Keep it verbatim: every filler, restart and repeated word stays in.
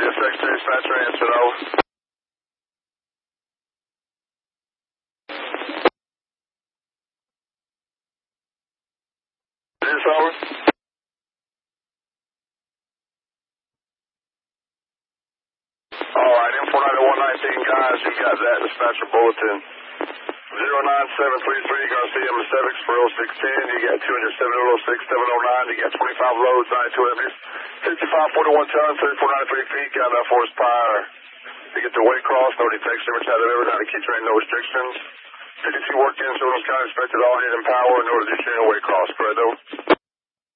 This X-two dispatcher answered, over. This over. Alright, M four nine one nineteen guys, you got that dispatcher bulletin. zero nine seven three three Garcia Pacific for oh six ten. You got two hundred seven oh six seven oh nine. You got twenty-five loads, ninety-two heavies, fifty-five forty-one tons, thirty-four ninety-three feet. Got enough horsepower to get the way cross. No detection every time they've ever done. Key train, no restrictions. fifty-two work in, Children's County inspected all head and power in order to share way cross. Correct, though.